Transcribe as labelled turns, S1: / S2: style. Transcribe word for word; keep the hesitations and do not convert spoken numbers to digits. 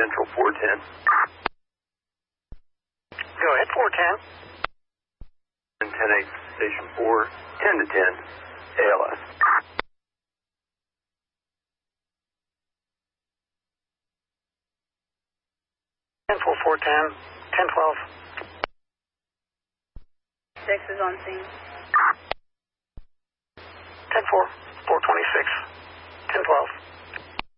S1: Central four ten.
S2: Go ahead, four ten.
S1: ten eight, Station four, ten to ten, A L S.
S2: ten four, four ten, ten twelve.
S3: Six is on scene.
S2: ten four, four twenty-six, ten twelve.